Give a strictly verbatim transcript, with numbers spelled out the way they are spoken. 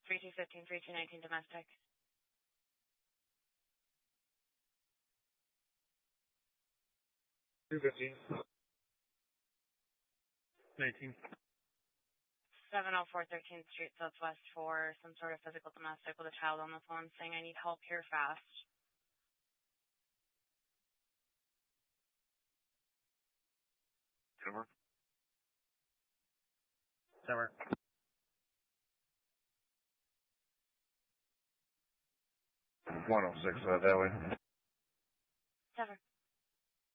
three two one five, three two one nine domestic. two fifteen. nineteen. seven oh four thirteenth Street Southwest for some sort of physical domestic with a child on the phone saying, I need help here fast. Timber. Timber. one oh six, uh, that way. Sever.